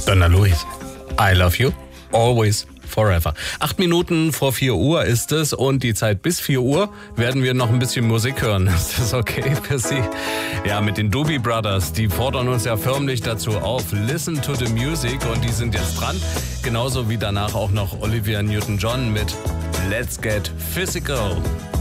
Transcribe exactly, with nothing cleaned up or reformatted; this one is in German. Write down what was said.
Donna Luis, I love you, always, forever. Acht Minuten vor vier Uhr ist es und die Zeit bis vier Uhr werden wir noch ein bisschen Musik hören. Ist das okay für Sie? Ja, mit den Doobie Brothers, die fordern uns ja förmlich dazu auf, listen to the music, und die sind jetzt dran. Genauso wie danach auch noch Olivia Newton-John mit Let's Get Physical.